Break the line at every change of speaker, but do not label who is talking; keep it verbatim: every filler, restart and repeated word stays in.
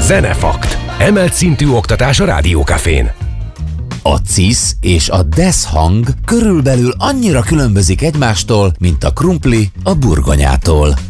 Zenefakt. Emelt szintű oktatás a Rádiókafén.
A cisz és a desz hang körülbelül annyira különbözik egymástól, mint a krumpli a burgonyától.